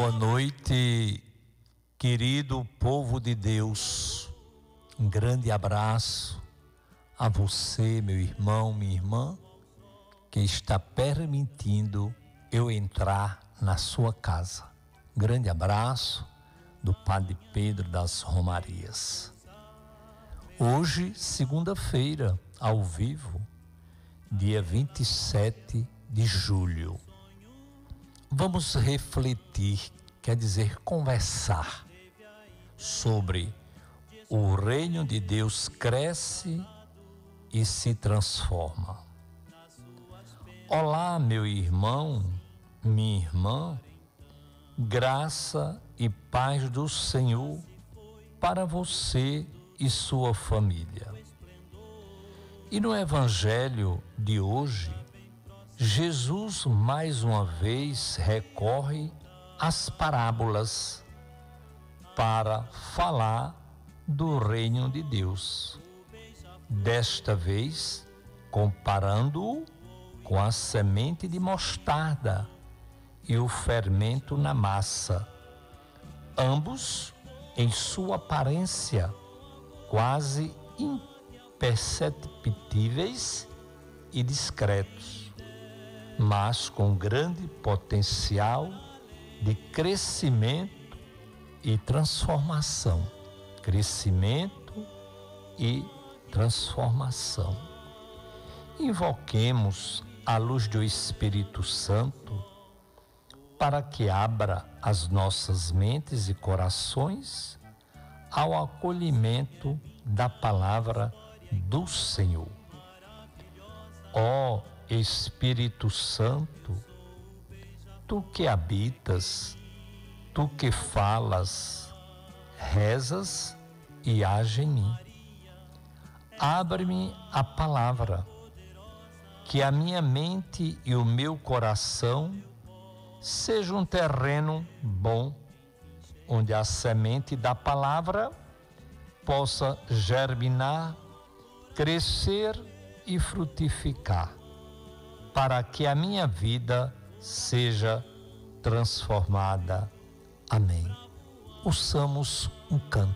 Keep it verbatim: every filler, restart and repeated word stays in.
Boa noite, querido povo de Deus. Um grande abraço a você, meu irmão, minha irmã, que está permitindo eu entrar na sua casa. Grande abraço do Padre Pedro das Romarias. Hoje, segunda-feira, ao vivo, dia vinte e sete de julho. Vamos refletir, quer dizer, conversar sobre o reino de Deus cresce e se transforma. Olá, meu irmão, minha irmã, graça e paz do Senhor para você e sua família. E no Evangelho de hoje, Jesus mais uma vez recorre às parábolas para falar do reino de Deus. Desta vez, comparando-o com a semente de mostarda e o fermento na massa, ambos em sua aparência quase imperceptíveis e discretos, mas com grande potencial de crescimento e transformação. Crescimento e transformação. Invoquemos a luz do Espírito Santo para que abra as nossas mentes e corações ao acolhimento da palavra do Senhor. Ó Espírito Santo, tu que habitas, tu que falas, rezas e age em mim. Abre-me a palavra, que a minha mente e o meu coração sejam um terreno bom, onde a semente da palavra possa germinar, crescer e frutificar, para que a minha vida seja transformada. Amém. Ouçamos um canto.